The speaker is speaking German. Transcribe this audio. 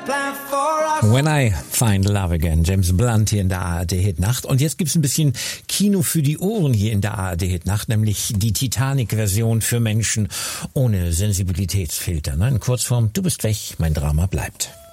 When I Find Love Again, James Blunt hier in der ARD-Hit-Nacht. Und jetzt gibt's ein bisschen Kino für die Ohren hier in der ARD-Hit-Nacht, nämlich die Titanic-Version für Menschen ohne Sensibilitätsfilter. In Kurzform, du bist weg, mein Drama bleibt.